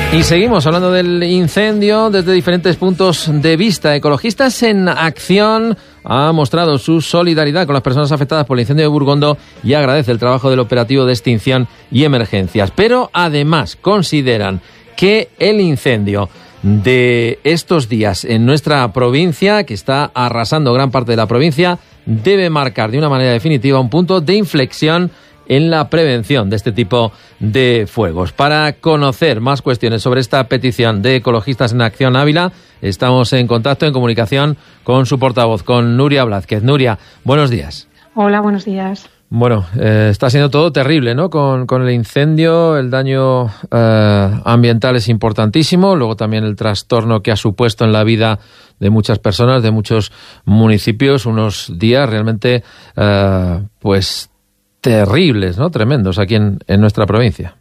Y seguimos hablando del incendio desde diferentes puntos de vista. Ecologistas en Acción ha mostrado su solidaridad con las personas afectadas por el incendio de Burgondo y agradece el trabajo del operativo de extinción y emergencias. Pero además consideran que el incendio de estos días en nuestra provincia, que está arrasando gran parte de la provincia, debe marcar de una manera definitiva un punto de inflexión en la prevención de este tipo de fuegos. Para conocer más cuestiones sobre esta petición de Ecologistas en Acción Ávila, estamos en contacto, en comunicación con su portavoz, con Nuria Blázquez. Nuria, buenos días. Hola, buenos días. Bueno, está siendo todo terrible, ¿no? Con el incendio, el daño ambiental es importantísimo, luego también el trastorno que ha supuesto en la vida de muchas personas, de muchos municipios, unos días realmente, pues terribles, ¿no? Tremendos aquí en nuestra provincia.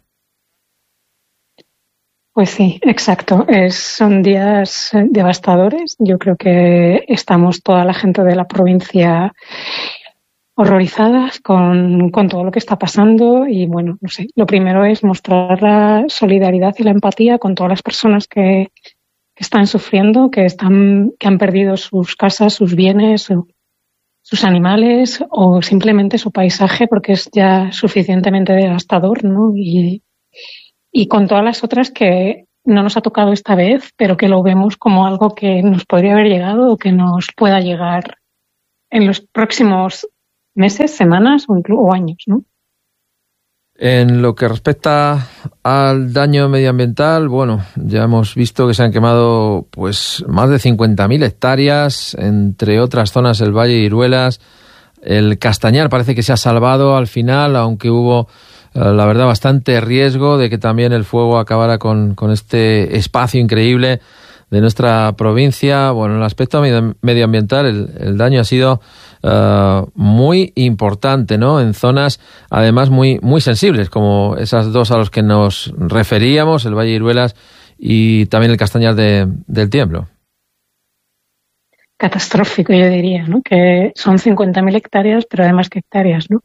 Pues sí, exacto. Son días devastadores. Yo creo que estamos toda la gente de la provincia horrorizadas con todo lo que está pasando y bueno, no sé, lo primero es mostrar la solidaridad y la empatía con todas las personas que están sufriendo, que han perdido sus casas, sus bienes, sus animales o simplemente su paisaje, porque es ya suficientemente devastador, ¿no? Y con todas las otras que no nos ha tocado esta vez, pero que lo vemos como algo que nos podría haber llegado o que nos pueda llegar en los próximos meses, semanas o años, ¿no? En lo que respecta al daño medioambiental, bueno, ya hemos visto que se han quemado pues más de 50.000 hectáreas, entre otras zonas el Valle de Iruelas. El Castañar parece que se ha salvado al final, aunque hubo, la verdad, bastante riesgo de que también el fuego acabara con este espacio increíble de nuestra provincia. Bueno, en el aspecto medioambiental el daño ha sido muy importante, ¿no? En zonas además muy sensibles, como esas dos a los que nos referíamos, el Valle de Iruelas y también el Castañar del Tiemblo. Catastrófico, yo diría, ¿no? Que son 50.000 hectáreas, pero además que hectáreas, ¿no?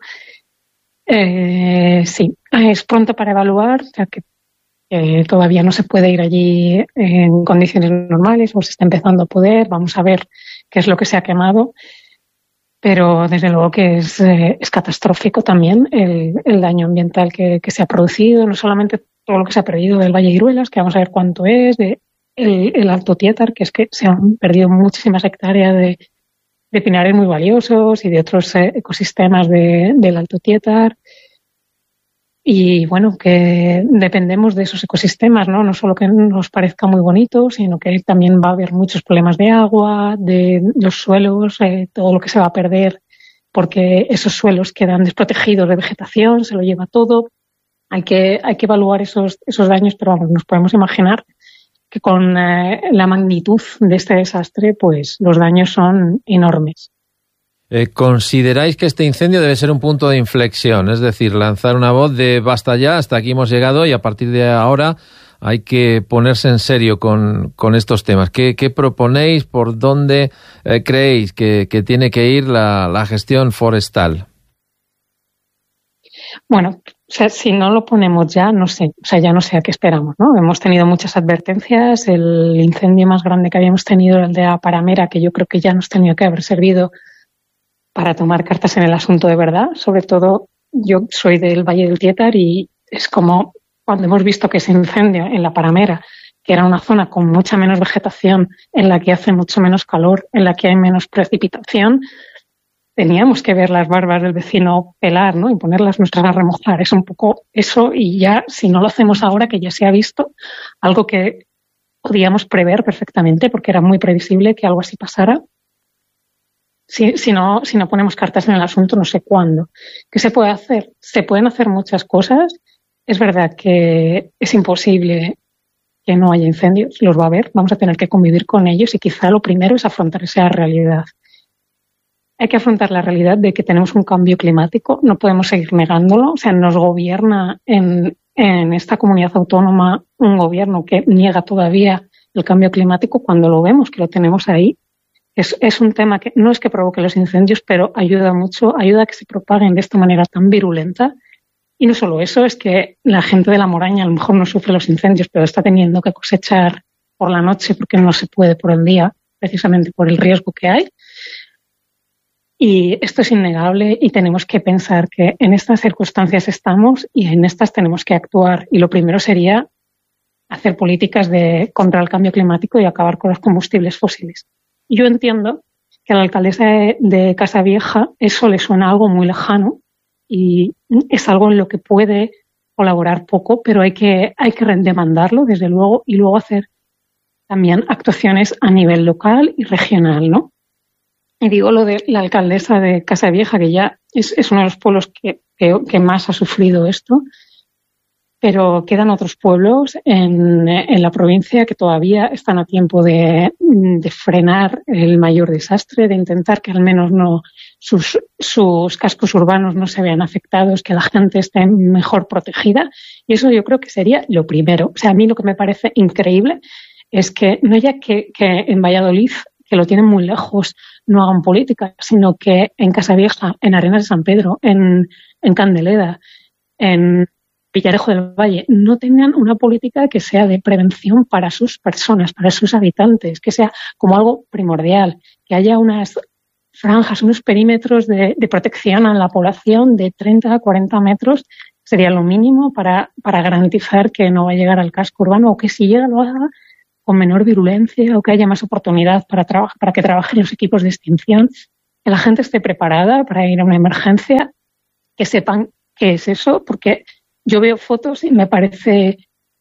Sí, es pronto para evaluar, o sea que todavía no se puede ir allí en condiciones normales o se está empezando a poder. Vamos a ver qué es lo que se ha quemado, pero desde luego que es catastrófico también el daño ambiental que se ha producido, no solamente todo lo que se ha perdido del Valle de Iruelas, que vamos a ver cuánto es, el Alto Tietar, que es que se han perdido muchísimas hectáreas de pinares muy valiosos y de otros ecosistemas del Alto Tietar. Y bueno, que dependemos de esos ecosistemas, ¿no? No solo que nos parezca muy bonito, sino que también va a haber muchos problemas de agua, de los suelos, todo lo que se va a perder, porque esos suelos quedan desprotegidos de vegetación, se lo lleva todo. Hay que evaluar esos daños, pero vamos, nos podemos imaginar que con la magnitud de este desastre, pues los daños son enormes. ¿Consideráis que este incendio debe ser un punto de inflexión? Es decir, lanzar una voz de basta ya, hasta aquí hemos llegado y a partir de ahora hay que ponerse en serio con estos temas. ¿Qué proponéis? ¿Por dónde creéis que tiene que ir la gestión forestal? Bueno, o sea, si no lo ponemos ya, no sé, o sea, ya no sé a qué esperamos, ¿no? Hemos tenido muchas advertencias. El incendio más grande que habíamos tenido era el de Aparamera, que yo creo que ya nos tenía que haber servido para tomar cartas en el asunto de verdad. Sobre todo, yo soy del Valle del Tietar y es como cuando hemos visto que ese incendio en la Paramera, que era una zona con mucha menos vegetación, en la que hace mucho menos calor, en la que hay menos precipitación, teníamos que ver las barbas del vecino pelar, ¿no? Y ponerlas nuestras a remojar. Es un poco eso, y ya, si no lo hacemos ahora, que ya se ha visto, algo que podíamos prever perfectamente, porque era muy previsible que algo así pasara. Si no ponemos cartas en el asunto, no sé cuándo. ¿Qué se puede hacer? Se pueden hacer muchas cosas. Es verdad que es imposible que no haya incendios, los va a haber, vamos a tener que convivir con ellos y quizá lo primero es afrontar esa realidad. Hay que afrontar la realidad de que tenemos un cambio climático, no podemos seguir negándolo, o sea, nos gobierna en esta comunidad autónoma un gobierno que niega todavía el cambio climático cuando lo vemos, que lo tenemos ahí. Es un tema que no es que provoque los incendios, pero ayuda mucho, ayuda a que se propaguen de esta manera tan virulenta Y no solo eso, es que la gente de La Moraña a lo mejor no sufre los incendios, pero está teniendo que cosechar por la noche porque no se puede por el día, precisamente por el riesgo que hay. Y esto es innegable y tenemos que pensar que en estas circunstancias estamos y en estas tenemos que actuar. Y lo primero sería hacer políticas contra el cambio climático y acabar con los combustibles fósiles. Yo entiendo que a la alcaldesa de Casavieja eso le suena algo muy lejano y es algo en lo que puede colaborar poco, pero hay que demandarlo, desde luego, y luego hacer también actuaciones a nivel local y regional, ¿no? Y digo lo de la alcaldesa de Casavieja, que ya es uno de los pueblos que más ha sufrido esto, pero quedan otros pueblos en la provincia que todavía están a tiempo de frenar el mayor desastre, de intentar que al menos no sus cascos urbanos no se vean afectados, que la gente esté mejor protegida. Y eso yo creo que sería lo primero. O sea, a mí lo que me parece increíble es que no ya que en Valladolid, que lo tienen muy lejos, no hagan política, sino que en Casavieja, en Arenas de San Pedro, en Candeleda, en Villarejo del Valle, no tengan una política que sea de prevención para sus personas, para sus habitantes, que sea como algo primordial, que haya unas franjas, unos perímetros de protección a la población de 30 a 40 metros, sería lo mínimo para garantizar que no va a llegar al casco urbano, o que si llega lo haga con menor virulencia, o que haya más oportunidad para que trabajen los equipos de extinción, que la gente esté preparada para ir a una emergencia, que sepan qué es eso, porque yo veo fotos y me parece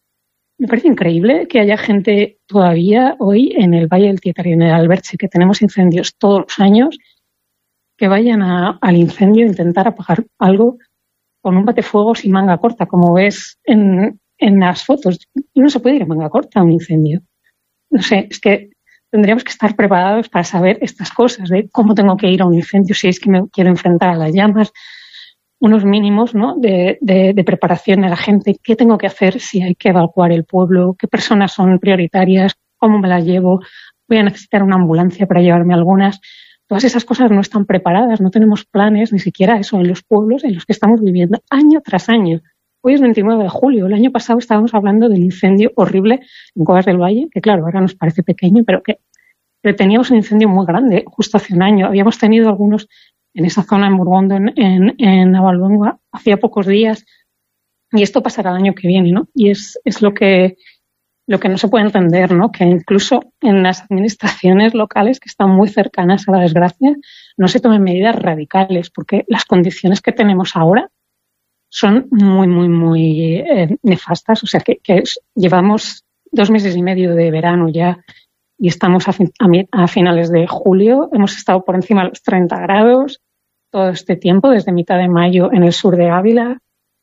increíble que haya gente todavía hoy en el Valle del Tietar y en el Alberche, que tenemos incendios todos los años, que vayan al incendio a intentar apagar algo con un batefuegos sin manga corta, como ves en las fotos. Y no se puede ir en manga corta a un incendio. No sé, es que tendríamos que estar preparados para saber estas cosas, de cómo tengo que ir a un incendio si es que me quiero enfrentar a las llamas, unos mínimos, ¿no?, de preparación de la gente, qué tengo que hacer si hay que evacuar el pueblo, qué personas son prioritarias, cómo me las llevo, voy a necesitar una ambulancia para llevarme algunas. Todas esas cosas no están preparadas, no tenemos planes, ni siquiera eso, en los pueblos en los que estamos viviendo año tras año. Hoy es 29 de julio, el año pasado estábamos hablando del incendio horrible en Cuevas del Valle, que claro, ahora nos parece pequeño, pero teníamos un incendio muy grande justo hace un año. Habíamos tenido algunos en esa zona en Burgondo, en Navalluenga, hacía pocos días, y esto pasará el año que viene, ¿no? Y es lo que no se puede entender, ¿no? Que incluso en las administraciones locales que están muy cercanas a la desgracia no se tomen medidas radicales, porque las condiciones que tenemos ahora son muy, muy, muy nefastas. O sea, que llevamos 2 meses y medio de verano ya y estamos a finales de julio. Hemos estado por encima de los 30 grados todo este tiempo, desde mitad de mayo en el sur de Ávila,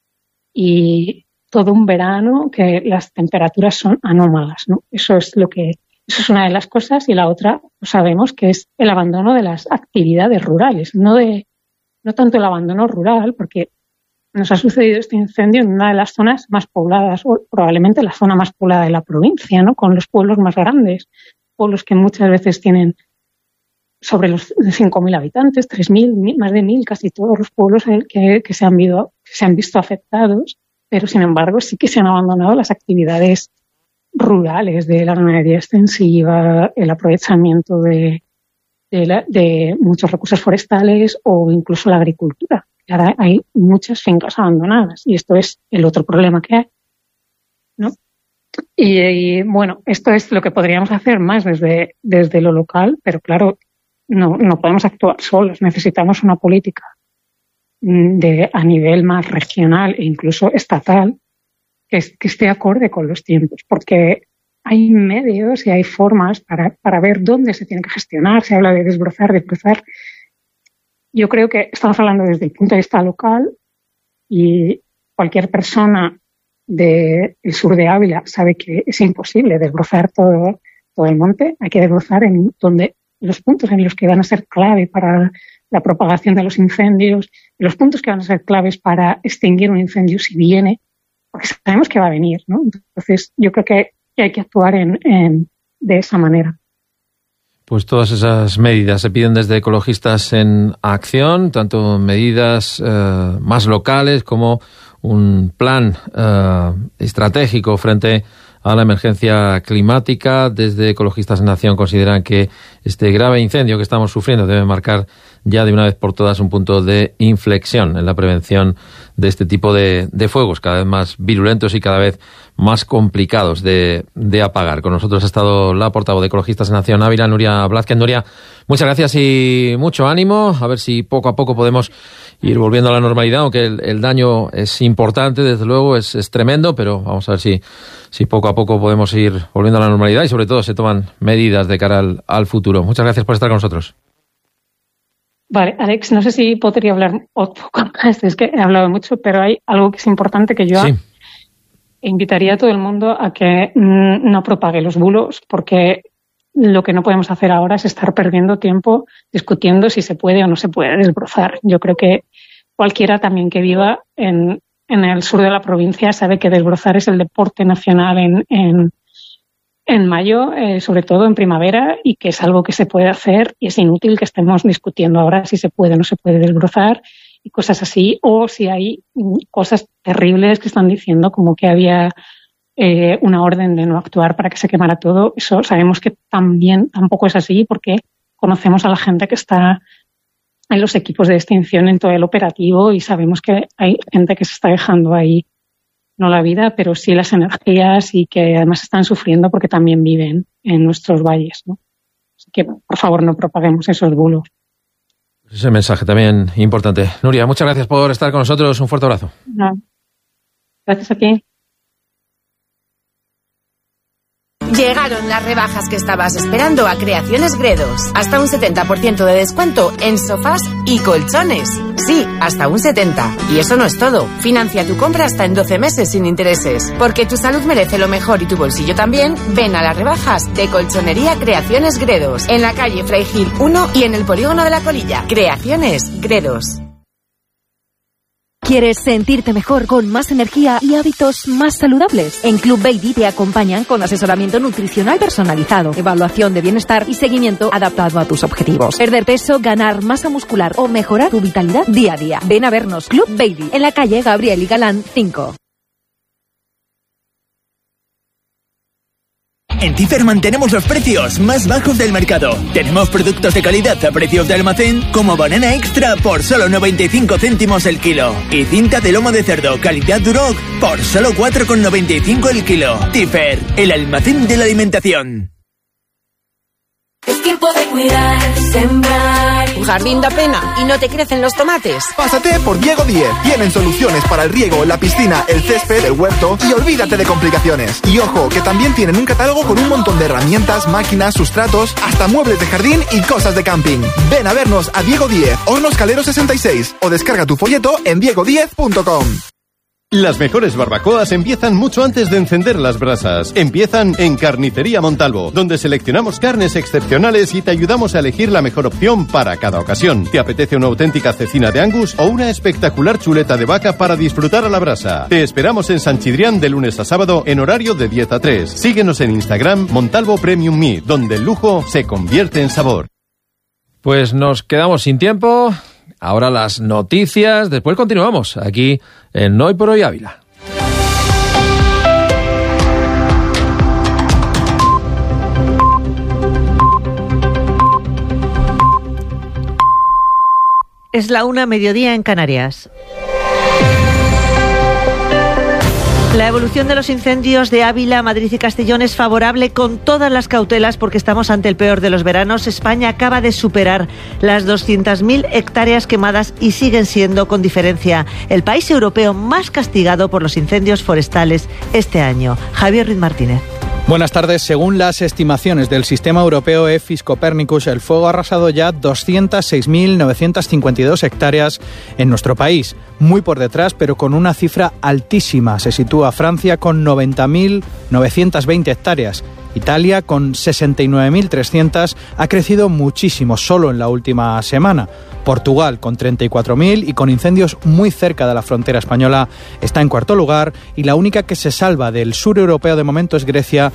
y todo un verano que las temperaturas son anómalas, ¿no? Eso es una de las cosas, y la otra, pues sabemos que es el abandono de las actividades rurales, no tanto el abandono rural, porque nos ha sucedido este incendio en una de las zonas más pobladas, o probablemente la zona más poblada de la provincia, ¿no?, con los pueblos más grandes, pueblos que muchas veces tienen sobre los 5.000 habitantes, 3.000, más de 1.000, casi todos los pueblos que se han visto afectados, pero sin embargo sí que se han abandonado las actividades rurales de la ganadería extensiva, el aprovechamiento de muchos recursos forestales o incluso la agricultura. Ahora hay muchas fincas abandonadas y esto es el otro problema que hay, ¿no? Y bueno, esto es lo que podríamos hacer más desde lo local, pero claro, no podemos actuar solos. Necesitamos una política a nivel más regional e incluso estatal que esté acorde con los tiempos, porque hay medios y hay formas para ver dónde se tiene que gestionar. Se habla de desbrozar. Yo creo que estamos hablando desde el punto de vista local, y cualquier persona del sur de Ávila sabe que es imposible desbrozar todo el monte. Hay que desbrozar en donde los puntos en los que van a ser clave para la propagación de los incendios, los puntos que van a ser claves para extinguir un incendio si viene, porque sabemos que va a venir, ¿no? Entonces, yo creo que hay que actuar de esa manera. Pues todas esas medidas se piden desde Ecologistas en Acción, tanto medidas más locales como un plan estratégico frente a la emergencia climática. Desde Ecologistas en Acción consideran que este grave incendio que estamos sufriendo debe marcar ya de una vez por todas un punto de inflexión en la prevención de este tipo de fuegos, cada vez más virulentos y cada vez más complicados de apagar. Con nosotros ha estado la portavoz de Ecologistas en Acción Ávila, Nuria Blázquez. Nuria, muchas gracias y mucho ánimo. A ver si poco a poco podemos ir volviendo a la normalidad, aunque el daño es importante, desde luego, es tremendo, pero vamos a ver si poco a poco podemos ir volviendo a la normalidad y sobre todo se toman medidas de cara al futuro. Muchas gracias por estar con nosotros. Vale, Alex, no sé si podría hablar un poco más, es que he hablado mucho, pero hay algo que es importante que yo invitaría a todo el mundo a que no propague los bulos, porque lo que no podemos hacer ahora es estar perdiendo tiempo discutiendo si se puede o no se puede desbrozar. Yo creo que cualquiera también que viva en el sur de la provincia sabe que desbrozar es el deporte nacional en mayo, sobre todo en primavera, y que es algo que se puede hacer y es inútil que estemos discutiendo ahora si se puede o no se puede desbrozar y cosas así, o si hay cosas terribles que están diciendo, como que había una orden de no actuar para que se quemara todo. Eso sabemos que tampoco es así, porque conocemos a la gente que está en los equipos de extinción en todo el operativo y sabemos que hay gente que se está dejando ahí no la vida, pero sí las energías, y que además están sufriendo porque también viven en nuestros valles, ¿no? Así que, por favor, no propaguemos esos bulos. Ese mensaje también importante. Nuria, muchas gracias por estar con nosotros. Un fuerte abrazo. No. Gracias a ti. Llegaron las rebajas que estabas esperando a Creaciones Gredos. Hasta un 70% de descuento en sofás y colchones. Sí, hasta un 70%. Y eso no es todo. Financia tu compra hasta en 12 meses sin intereses. Porque tu salud merece lo mejor y tu bolsillo también. Ven a las rebajas de Colchonería Creaciones Gredos. En la calle Fray Gil 1 y en el Polígono de la Colilla. Creaciones Gredos. ¿Quieres sentirte mejor con más energía y hábitos más saludables? En Club Baby te acompañan con asesoramiento nutricional personalizado, evaluación de bienestar y seguimiento adaptado a tus objetivos. Perder peso, ganar masa muscular o mejorar tu vitalidad día a día. Ven a vernos, Club Baby, en la calle Gabriel y Galán 5. En Tifer mantenemos los precios más bajos del mercado. Tenemos productos de calidad a precios de almacén, como banana extra por solo 95 céntimos el kilo. Y cinta de lomo de cerdo calidad Duroc por solo 4,95 el kilo. Tifer, el almacén de la alimentación. Es tiempo de cuidar, sembrar. ¿Tu jardín da pena y no te crecen los tomates? Pásate por Diego 10. Tienen soluciones para el riego, la piscina, el césped, el huerto y olvídate de complicaciones. Y ojo, que también tienen un catálogo con un montón de herramientas, máquinas, sustratos, hasta muebles de jardín y cosas de camping. Ven a vernos a Diego 10, Hornos Calero 66 o descarga tu folleto en diego10.com. Las mejores barbacoas empiezan mucho antes de encender las brasas. Empiezan en Carnicería Montalvo, donde seleccionamos carnes excepcionales y te ayudamos a elegir la mejor opción para cada ocasión. ¿Te apetece una auténtica cecina de Angus o una espectacular chuleta de vaca para disfrutar a la brasa? Te esperamos en San Chidrián de lunes a sábado en horario de 10 a 3. Síguenos en Instagram Montalvo Premium Meat, donde el lujo se convierte en sabor. Pues nos quedamos sin tiempo. Ahora las noticias, después continuamos aquí en Hoy por Hoy Ávila. Es la 1:00, mediodía en Canarias. La evolución de los incendios de Ávila, Madrid y Castellón es favorable con todas las cautelas porque estamos ante el peor de los veranos. España acaba de superar las 200.000 hectáreas quemadas y siguen siendo, con diferencia, el país europeo más castigado por los incendios forestales este año. Javier Ruiz Martínez. Buenas tardes. Según las estimaciones del sistema europeo EFIS Copernicus, el fuego ha arrasado ya 206.952 hectáreas en nuestro país. Muy por detrás, pero con una cifra altísima. Se sitúa Francia con 90.920 hectáreas. Italia, con 69.300, ha crecido muchísimo solo en la última semana. Portugal, con 34.000 y con incendios muy cerca de la frontera española, está en cuarto lugar, y la única que se salva del sur europeo de momento es Grecia,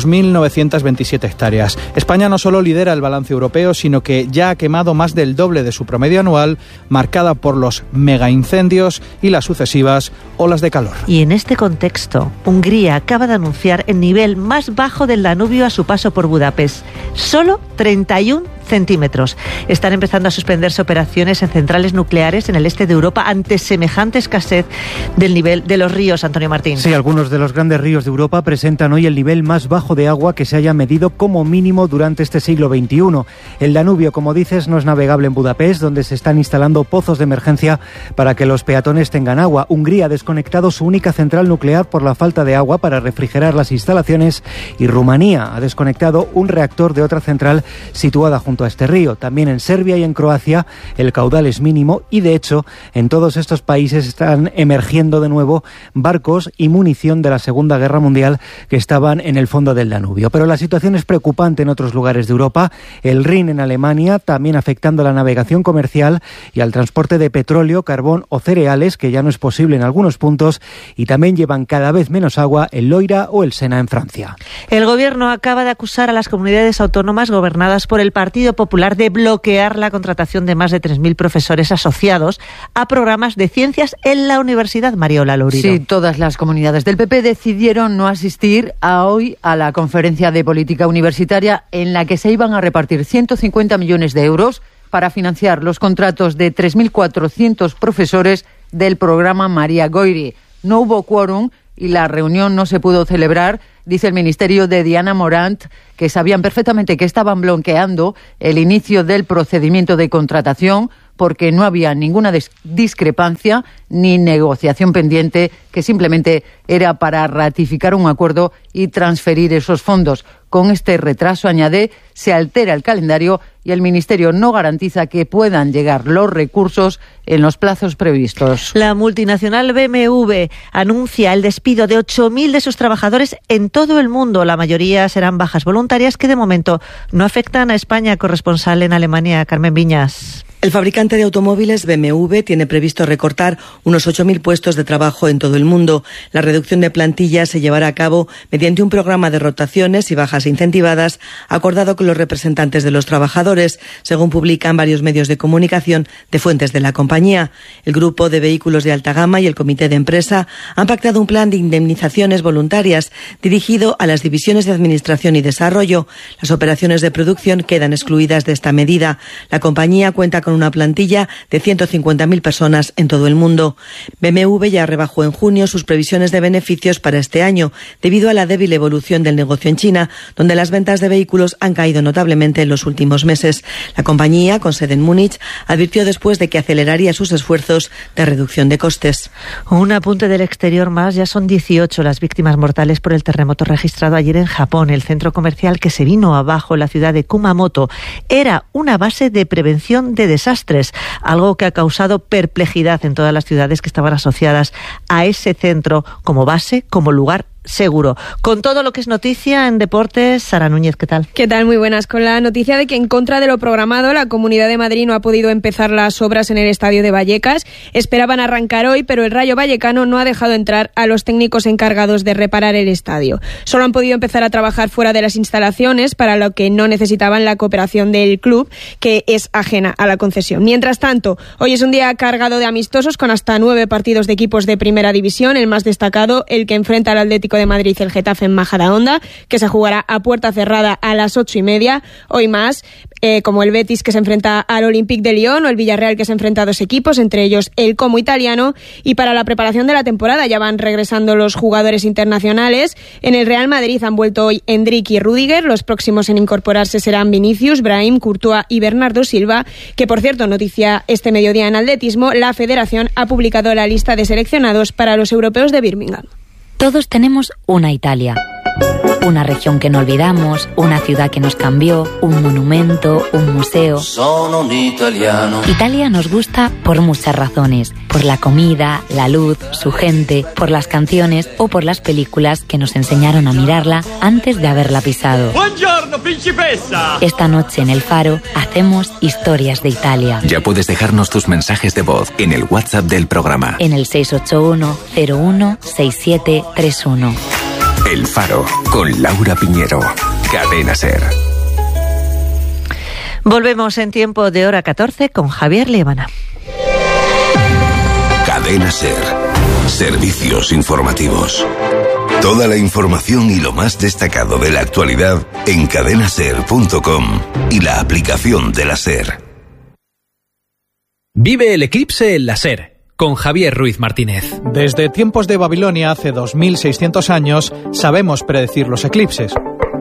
2.927 hectáreas. España no solo lidera el balance europeo, sino que ya ha quemado más del doble de su promedio anual, marcada por los megaincendios y las sucesivas olas de calor. Y en este contexto, Hungría acaba de anunciar el nivel más bajo del Danubio a su paso por Budapest. Solo 31 centímetros. Están empezando a suspenderse operaciones en centrales nucleares en el este de Europa ante semejante escasez del nivel de los ríos, Antonio Martín. Sí, algunos de los grandes ríos de Europa presentan hoy el nivel más bajo de agua que se haya medido como mínimo durante este siglo XXI. El Danubio, como dices, no es navegable en Budapest, donde se están instalando pozos de emergencia para que los peatones tengan agua. Hungría ha desconectado su única central nuclear por la falta de agua para refrigerar las instalaciones, y Rumanía ha desconectado un reactor de otra central situada junto a este río. También en Serbia y en Croacia el caudal es mínimo, y de hecho en todos estos países están emergiendo de nuevo barcos y munición de la Segunda Guerra Mundial que estaban en el fondo del Danubio. Pero la situación es preocupante en otros lugares de Europa. El Rin en Alemania también afectando a la navegación comercial y al transporte de petróleo, carbón o cereales, que ya no es posible en algunos puntos, y también llevan cada vez menos agua el Loira o el Sena en Francia. El gobierno acaba de acusar a las comunidades autónomas gobernadas por el Partido Popular de bloquear la contratación de más de 3.000 profesores asociados a programas de ciencias en la Universidad Mariola Lourido. Sí, todas las comunidades del PP decidieron no asistir hoy a la conferencia de política universitaria en la que se iban a repartir 150 millones de euros para financiar los contratos de 3.400 profesores del programa María Goiri. No hubo quórum y la reunión no se pudo celebrar. Dice el ministerio de Diana Morant que sabían perfectamente que estaban bloqueando el inicio del procedimiento de contratación porque no había ninguna discrepancia ni negociación pendiente, que simplemente era para ratificar un acuerdo y transferir esos fondos. Con este retraso, añade, se altera el calendario y el Ministerio no garantiza que puedan llegar los recursos en los plazos previstos. La multinacional BMW anuncia el despido de 8.000 de sus trabajadores en todo el mundo. La mayoría serán bajas voluntarias que de momento no afectan a España. Corresponsal en Alemania, Carmen Viñas. El fabricante de automóviles BMW tiene previsto recortar unos 8.000 puestos de trabajo en todo el mundo. La reducción de plantilla se llevará a cabo mediante un programa de rotaciones y bajas incentivadas acordado con los representantes de los trabajadores, según publican varios medios de comunicación de fuentes de la compañía. El grupo de vehículos de alta gama y el comité de empresa han pactado un plan de indemnizaciones voluntarias dirigido a las divisiones de administración y desarrollo. Las operaciones de producción quedan excluidas de esta medida. La compañía cuenta con una plantilla de 150.000 personas en todo el mundo. BMW ya rebajó en junio sus previsiones de beneficios para este año, debido a la débil evolución del negocio en China, donde las ventas de vehículos han caído notablemente en los últimos meses. La compañía, con sede en Múnich, advirtió después de que aceleraría sus esfuerzos de reducción de costes. Un apunte del exterior más, ya son 18 las víctimas mortales por el terremoto registrado ayer en Japón. El centro comercial que se vino abajo en la ciudad de Kumamoto era una base de prevención de desastres, algo que ha causado perplejidad en todas las ciudades que estaban asociadas a ese centro como base, como lugar seguro. Con todo lo que es noticia en deportes, Sara Núñez, ¿qué tal? ¿Qué tal? Muy buenas. Con la noticia de que en contra de lo programado, la Comunidad de Madrid no ha podido empezar las obras en el estadio de Vallecas. Esperaban arrancar hoy, pero el Rayo Vallecano no ha dejado entrar a los técnicos encargados de reparar el estadio. Solo han podido empezar a trabajar fuera de las instalaciones, para lo que no necesitaban la cooperación del club, que es ajena a la concesión. Mientras tanto, hoy es un día cargado de amistosos con hasta 9 partidos de equipos de primera división. El más destacado, el que enfrenta al Atlético de Madrid, el Getafe en Majadahonda, que se jugará a puerta cerrada a las 8:30. Hoy más, como el Betis, que se enfrenta al Olympique de Lyon, o el Villarreal, que se enfrenta a 2 equipos, entre ellos el Como italiano. Y para la preparación de la temporada ya van regresando los jugadores internacionales. En el Real Madrid han vuelto hoy Endrick y Rüdiger. Los próximos en incorporarse serán Vinicius, Brahim, Courtois y Bernardo Silva, que por cierto, noticia este mediodía en atletismo, la federación ha publicado la lista de seleccionados para los europeos de Birmingham. Todos tenemos una Italia. Una región que no olvidamos, una ciudad que nos cambió, un monumento, un museo. Sono un italiano. Italia nos gusta por muchas razones. Por la comida, la luz, su gente, por las canciones o por las películas que nos enseñaron a mirarla antes de haberla pisado. ¡Buongiorno, principessa! Esta noche en El Faro hacemos historias de Italia. Ya puedes dejarnos tus mensajes de voz en el WhatsApp del programa. En el 681 01 6731. El Faro, con Laura Piñero. Cadena SER. Volvemos en tiempo de hora 14 con Javier Líbana. Cadena SER. Servicios informativos. Toda la información y lo más destacado de la actualidad en cadenaser.com y la aplicación de la SER. Vive el eclipse en la SER, con Javier Ruiz Martínez. Desde tiempos de Babilonia, hace 2600 años, sabemos predecir los eclipses.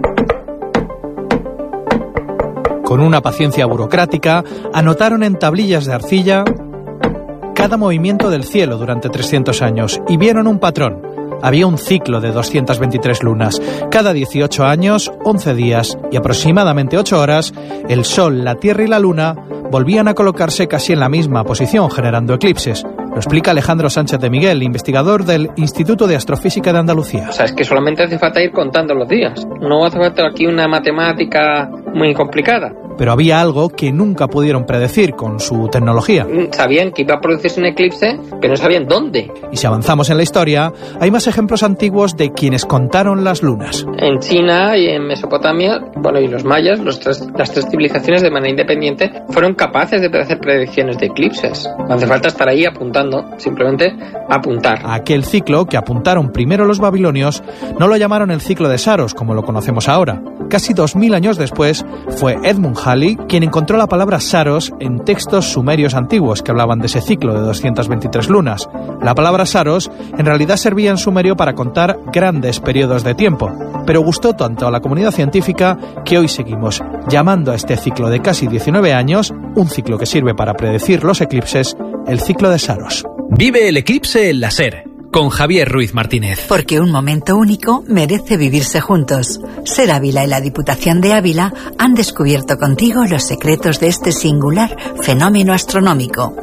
Con una paciencia burocrática, anotaron en tablillas de arcilla cada movimiento del cielo durante 300 años y vieron un patrón. Había un ciclo de 223 lunas. Cada 18 años, 11 días y aproximadamente 8 horas, el Sol, la Tierra y la Luna volvían a colocarse casi en la misma posición, generando eclipses. Lo explica Alejandro Sánchez de Miguel, investigador del Instituto de Astrofísica de Andalucía. O sea, es que solamente hace falta ir contando los días. No hace falta aquí una matemática muy complicada. Pero había algo que nunca pudieron predecir con su tecnología. Sabían que iba a producirse un eclipse, pero no sabían dónde. Y si avanzamos en la historia, hay más ejemplos antiguos de quienes contaron las lunas. En China y en Mesopotamia, bueno, y los mayas, las tres civilizaciones de manera independiente fueron capaces de hacer predicciones de eclipses. No hace falta estar ahí apuntando, simplemente apuntar. Aquel ciclo que apuntaron primero los babilonios no lo llamaron el ciclo de Saros, como lo conocemos ahora. Casi 2000 años después fue Edmund Halley quien encontró la palabra Saros en textos sumerios antiguos que hablaban de ese ciclo de 223 lunas. La palabra Saros en realidad servía en sumerio para contar grandes periodos de tiempo, pero gustó tanto a la comunidad científica que hoy seguimos llamando a este ciclo de casi 19 años, un ciclo que sirve para predecir los eclipses, el ciclo de Saros. Vive el eclipse en la SER, con Javier Ruiz Martínez. Porque un momento único merece vivirse juntos. SER Ávila y la Diputación de Ávila han descubierto contigo los secretos de este singular fenómeno astronómico.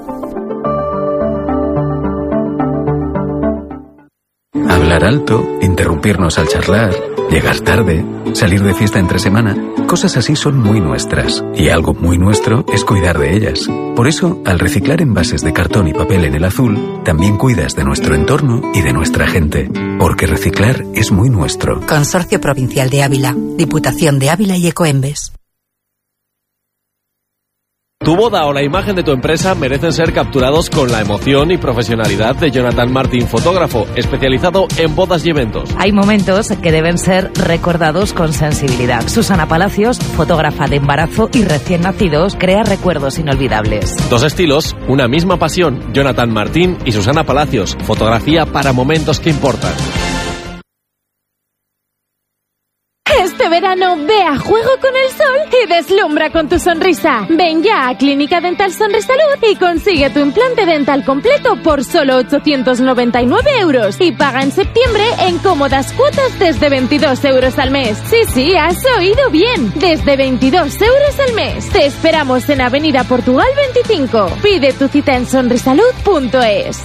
Hablar alto, interrumpirnos al charlar, llegar tarde, salir de fiesta entre semana, cosas así son muy nuestras. Y algo muy nuestro es cuidar de ellas. Por eso, al reciclar envases de cartón y papel en el azul, también cuidas de nuestro entorno y de nuestra gente. Porque reciclar es muy nuestro. Consorcio Provincial de Ávila, Diputación de Ávila y Ecoembes. Tu boda o la imagen de tu empresa merecen ser capturados con la emoción y profesionalidad de Jonathan Martín, fotógrafo, especializado en bodas y eventos. Hay momentos que deben ser recordados con sensibilidad. Susana Palacios, fotógrafa de embarazo y recién nacidos, crea recuerdos inolvidables. Dos estilos, una misma pasión. Jonathan Martín y Susana Palacios, fotografía para momentos que importan. Este verano ve a juego con el sol y deslumbra con tu sonrisa. Ven ya a Clínica Dental Sonrisalud y consigue tu implante dental completo por solo 899 € y paga en septiembre en cómodas cuotas desde 22 € al mes. Sí, has oído bien, desde 22 € al mes. Te esperamos en Avenida Portugal 25. Pide tu cita en sonrisalud.es.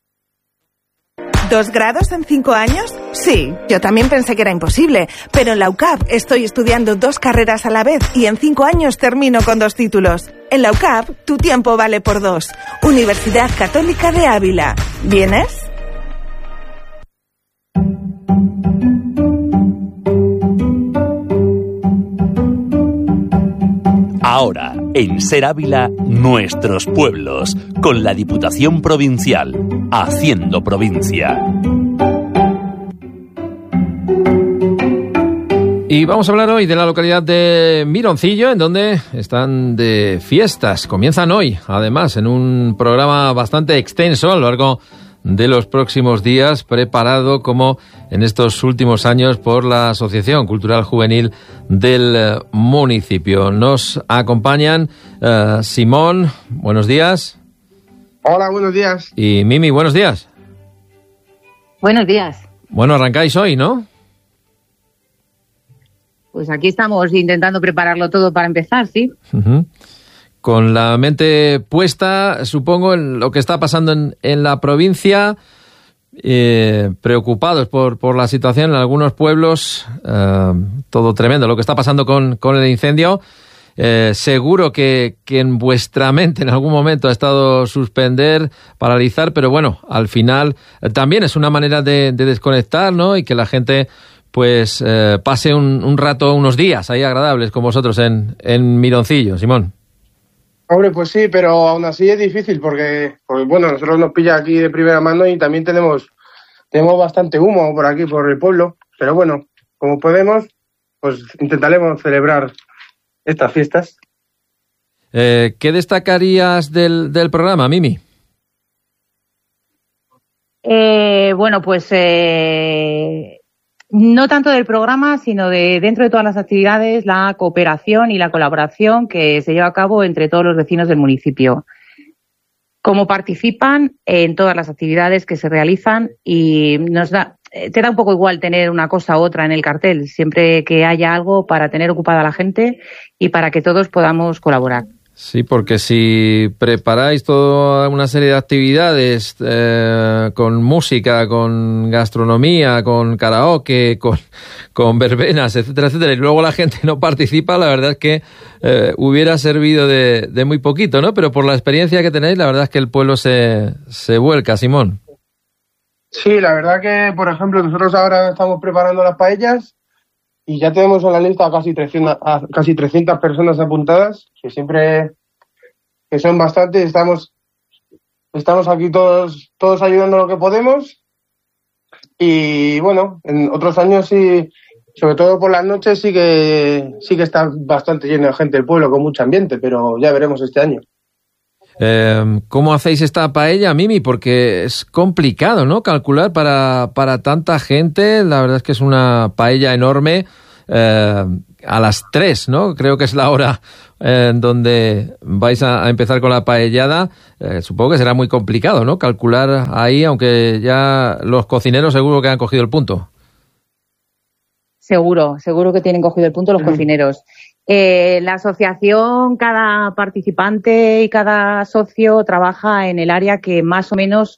¿2 grados en 5 años? Sí, yo también pensé que era imposible, pero en la UCAP estoy estudiando 2 carreras a la vez y en 5 años termino con 2 títulos. En la UCAP, tu tiempo vale por 2. Universidad Católica de Ávila. ¿Vienes? Ahora, en SER Ávila, nuestros pueblos, con la Diputación Provincial, haciendo provincia. Y vamos a hablar hoy de la localidad de Mironcillo, en donde están de fiestas. Comienzan hoy, además, en un programa bastante extenso a lo largo de los próximos días, preparado como en estos últimos años por la Asociación Cultural Juvenil del municipio. Nos acompañan Simón, buenos días. Hola, buenos días. Y Mimi, buenos días. Buenos días. Bueno, arrancáis hoy, ¿no? pues aquí estamos intentando prepararlo todo para empezar, sí. Uh-huh. Con la mente puesta, supongo, en lo que está pasando en la provincia, preocupados por la situación en algunos pueblos, todo tremendo, lo que está pasando con el incendio. Seguro que en vuestra mente en algún momento ha estado suspender, paralizar, pero bueno, al final también es una manera de desconectar, ¿no? Y que la gente pues pase un rato, unos días ahí agradables con vosotros en Mironcillo, Simón. Hombre, pues sí, pero aún así es difícil porque bueno, nosotros nos pilla aquí de primera mano y también tenemos bastante humo por aquí, por el pueblo, pero bueno, como podemos, pues intentaremos celebrar estas fiestas. ¿Qué destacarías del programa, Mimi? Bueno, pues no tanto del programa, sino de dentro de todas las actividades, la cooperación y la colaboración que se lleva a cabo entre todos los vecinos del municipio. Cómo participan en todas las actividades que se realizan y te da un poco igual tener una cosa u otra en el cartel, siempre que haya algo para tener ocupada a la gente y para que todos podamos colaborar. Sí, porque si preparáis toda una serie de actividades con música, con gastronomía, con karaoke, con verbenas, etcétera, etcétera, y luego la gente no participa, la verdad es que hubiera servido de muy poquito, ¿no? Pero por la experiencia que tenéis, la verdad es que el pueblo se vuelca, Simón. Sí, la verdad que, por ejemplo, nosotros ahora estamos preparando las paellas y ya tenemos en la lista casi 300 personas apuntadas, que son bastantes. Estamos aquí todos ayudando lo que podemos. Y bueno, en otros años sí, sobre todo por las noches sí que está bastante lleno de gente el pueblo, con mucho ambiente, pero ya veremos este año. ¿Cómo hacéis esta paella, Mimi? Porque es complicado, ¿no? Calcular para tanta gente. La verdad es que es una paella enorme. A las 3, ¿no? Creo que es la hora en donde vais a empezar con la paellada. Supongo que será muy complicado, ¿no? Calcular ahí, aunque ya los cocineros seguro que han cogido el punto. Seguro que tienen cogido el punto los cocineros. La asociación, cada participante y cada socio trabaja en el área que más o menos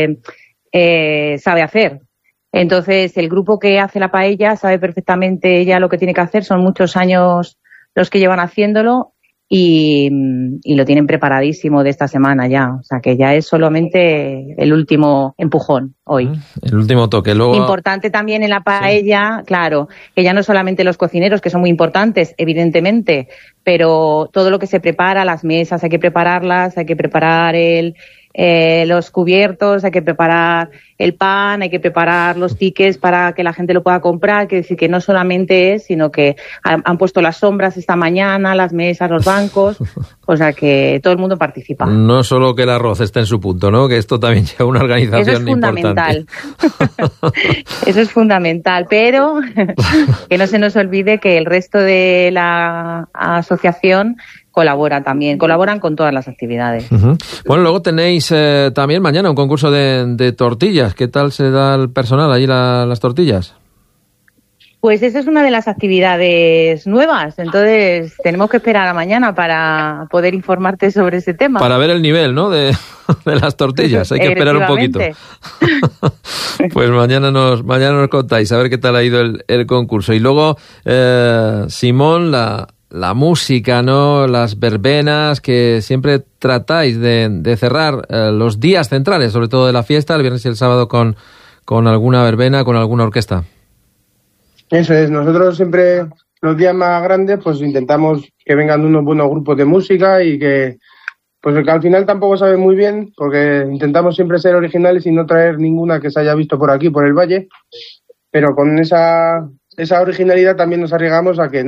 sabe hacer. Entonces, el grupo que hace la paella sabe perfectamente ya lo que tiene que hacer. Son muchos años los que llevan haciéndolo y lo tienen preparadísimo de esta semana ya. O sea, que ya es solamente el último empujón hoy. El último toque. Luego... Importante también en la paella, sí. Claro, que ya no solamente los cocineros, que son muy importantes, evidentemente, pero todo lo que se prepara, las mesas hay que prepararlas, hay que preparar los cubiertos, hay que preparar el pan, hay que preparar los tickets para que la gente lo pueda comprar, que decir que no solamente es, sino que han puesto las sombras esta mañana, las mesas, los bancos, o sea que todo el mundo participa. No solo que el arroz esté en su punto, ¿no? Que esto también lleva una organización Eso es fundamental. Importante. Eso es fundamental, pero que no se nos olvide que el resto de la asociación colaboran con todas las actividades. Uh-huh. Bueno, luego tenéis también mañana un concurso de tortillas. ¿Qué tal se da el personal allí las tortillas? Pues esa es una de las actividades nuevas, entonces tenemos que esperar a mañana para poder informarte sobre ese tema. Para ver el nivel, ¿no? de las tortillas, hay que esperar un poquito. Pues mañana nos contáis a ver qué tal ha ido el concurso. Y luego, Simón, la música, ¿no? Las verbenas, que siempre tratáis de cerrar los días centrales, sobre todo de la fiesta, el viernes y el sábado con alguna verbena, con alguna orquesta. Eso es, nosotros siempre los días más grandes pues intentamos que vengan unos buenos grupos de música y que al final tampoco sabe muy bien, porque intentamos siempre ser originales y no traer ninguna que se haya visto por aquí, por el valle, pero con esa originalidad también nos arriesgamos a que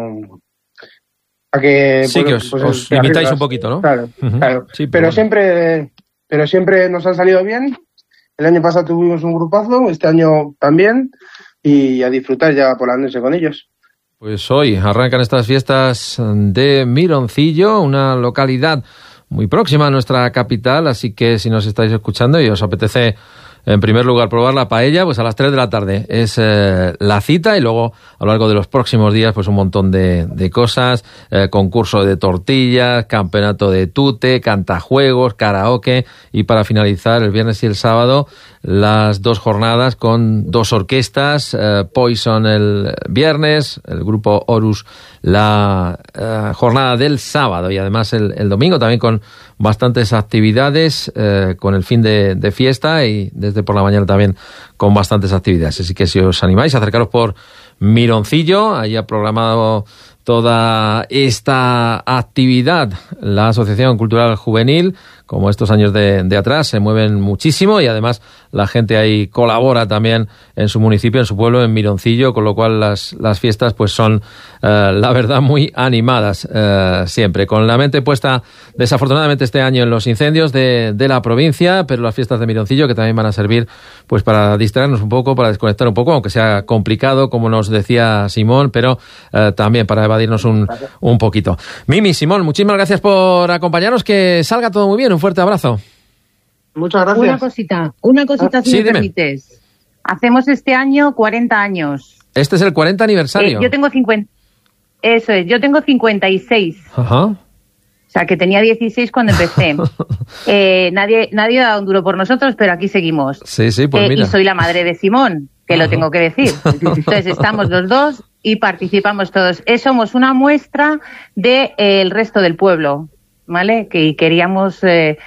sí, que os limitáis un poquito, ¿no? Claro, uh-huh. Claro. Sí, pero siempre nos han salido bien. El año pasado tuvimos un grupazo, este año también, y a disfrutar ya por la noche con ellos. Pues hoy arrancan estas fiestas de Mironcillo, una localidad muy próxima a nuestra capital, así que si nos estáis escuchando y os apetece En primer lugar, probar la paella, pues a las 3 de la tarde es la cita, y luego a lo largo de los próximos días pues un montón de cosas, concurso de tortillas, campeonato de tute, cantajuegos, karaoke, y para finalizar el viernes y el sábado las 2 jornadas con 2 orquestas, Poison el viernes, el grupo Horus la jornada del sábado, y además el domingo también con bastantes actividades, con el fin de fiesta, y desde por la mañana también con bastantes actividades. Así que si os animáis, acercaros por Mironcillo. Ahí ha programado toda esta actividad la Asociación Cultural Juvenil. Como estos años de atrás, se mueven muchísimo, y además la gente ahí colabora también en su municipio, en su pueblo, en Mironcillo, con lo cual las fiestas pues son, la verdad, muy animadas siempre. Con la mente puesta, desafortunadamente, este año en los incendios de la provincia, pero las fiestas de Mironcillo, que también van a servir pues para distraernos un poco, para desconectar un poco, aunque sea complicado, como nos decía Simón, pero también para evadirnos un poquito. Mimi, Simón, muchísimas gracias por acompañarnos, que salga todo muy bien. Un fuerte abrazo. Muchas gracias. Una cosita si sí, me dime. permites. Hacemos este año 40 años. Este es el 40 aniversario. Yo tengo 50. Eso es, yo tengo 56. Ajá. O sea, que tenía 16 cuando empecé. Nadie ha dado un duro por nosotros, pero aquí seguimos. Sí, pues mira. Y soy la madre de Simón, que lo tengo que decir. Entonces estamos los dos y participamos todos. Somos una muestra del resto del pueblo, ¿vale? Que queríamos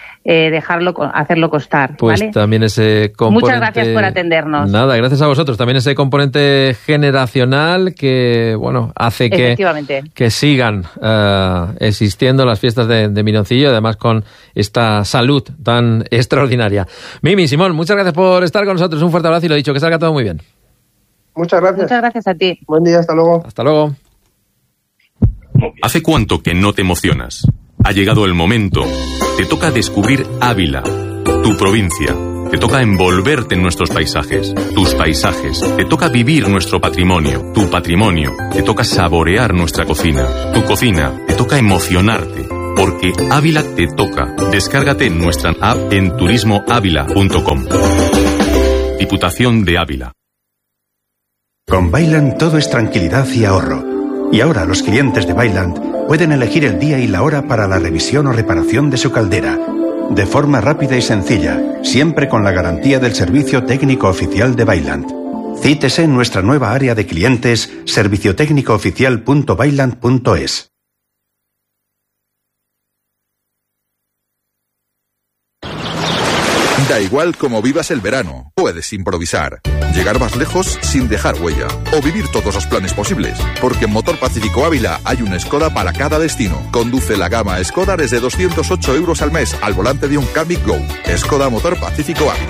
hacerlo costar, pues ¿vale? También ese componente... Muchas gracias por atendernos. Nada, gracias a vosotros. También ese componente generacional que, bueno, hace que sigan existiendo las fiestas de Mironcillo, además con esta salud tan extraordinaria. Mimi, Simón, muchas gracias por estar con nosotros. Un fuerte abrazo y lo dicho, que salga todo muy bien. Muchas gracias. Muchas gracias a ti. Buen día, hasta luego. Hasta luego. ¿Hace cuánto que no te emocionas? Ha llegado el momento. Te toca descubrir Ávila, tu provincia. Te toca envolverte en nuestros paisajes, tus paisajes. Te toca vivir nuestro patrimonio, tu patrimonio. Te toca saborear nuestra cocina, tu cocina. Te toca emocionarte, porque Ávila te toca. Descárgate nuestra app en turismoavila.com. Diputación de Ávila. Con Bailand todo es tranquilidad y ahorro. Y ahora los clientes de Bailand pueden elegir el día y la hora para la revisión o reparación de su caldera, de forma rápida y sencilla, siempre con la garantía del servicio técnico oficial de Bailand. Cítese en nuestra nueva área de clientes, serviciotecnicooficial.bailand.es. Da igual cómo vivas el verano, puedes improvisar, llegar más lejos sin dejar huella, o vivir todos los planes posibles, porque en Motor Pacífico Ávila hay un Skoda para cada destino. Conduce la gama Skoda desde 208 euros al mes al volante de un Kamiq Go. Skoda Motor Pacífico Ávila.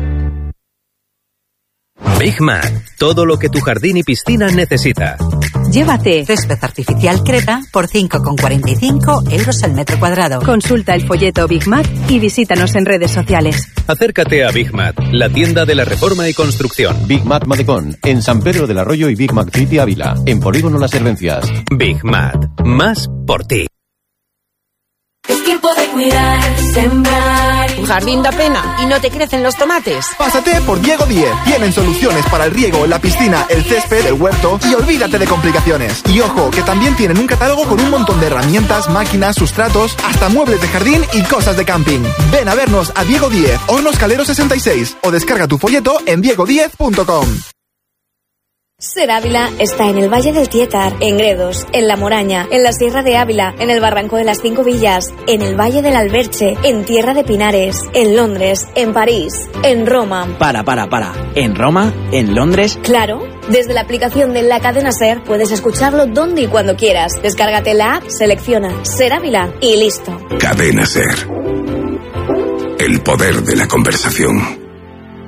Big Mac, todo lo que tu jardín y piscina necesita. Llévate césped artificial Creta por 5,45 euros al metro cuadrado. Consulta el folleto Big Mac y visítanos en redes sociales. Acércate a Big Mac, la tienda de la reforma y construcción. Big Mac Madecón, en San Pedro del Arroyo y Big Mac City Ávila, en Polígono Las Servencias. Big Mac, más por ti. Es tiempo de cuidar, sembrar. ¿Un jardín da pena y no te crecen los tomates? Pásate por Diego 10. Tienen soluciones para el riego, la piscina, el césped, el huerto y olvídate de complicaciones. Y ojo, que también tienen un catálogo con un montón de herramientas, máquinas, sustratos, hasta muebles de jardín y cosas de camping. Ven a vernos a Diego 10, Hornos Calero 66 o descarga tu folleto en diego10.com. Ser Ávila está en el Valle del Tietar, en Gredos, en La Moraña, en la Sierra de Ávila, en el Barranco de las 5 Villas, en el Valle del Alberche, en Tierra de Pinares, en Londres, en París, en Roma. Para. ¿En Roma? ¿En Londres? Claro, desde la aplicación de la cadena SER puedes escucharlo donde y cuando quieras. Descárgate la app, selecciona Ser Ávila y listo. Cadena SER. El poder de la conversación.